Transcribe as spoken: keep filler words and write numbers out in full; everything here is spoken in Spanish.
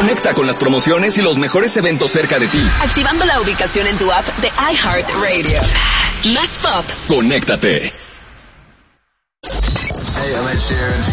Conecta con las promociones y los mejores eventos cerca de ti. Activando la ubicación en tu app de iHeartRadio. Más pop. Conéctate. Hey, I'm Ed Sheeran.